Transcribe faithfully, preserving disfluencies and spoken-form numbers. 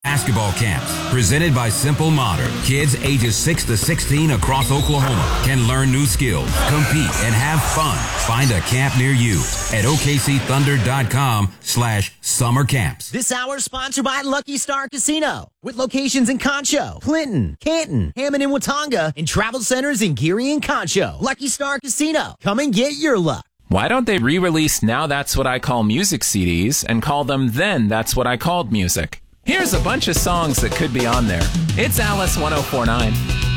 Basketball camps presented by Simple Modern. Kids ages six to sixteen across Oklahoma can learn new skills, compete, and have fun. Find a camp near you at O K C Thunder dot com slash summer camps. This hour is sponsored by Lucky Star Casino, with locations in Concho, Clinton, Canton, Hammond and Watauga, and travel centers in Geary and Concho. Lucky Star Casino. Come and get your luck. Why don't they re-release Now That's What I Call Music C Ds and call them Then That's What I Called Music? Here's a bunch of songs that could be on there. It's Alice one oh four point nine.